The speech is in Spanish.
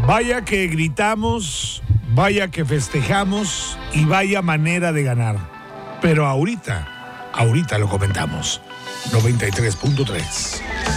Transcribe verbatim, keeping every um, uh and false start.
Vaya que gritamos, vaya que festejamos y vaya manera de ganar. Pero ahorita, ahorita lo comentamos. noventa y tres punto tres.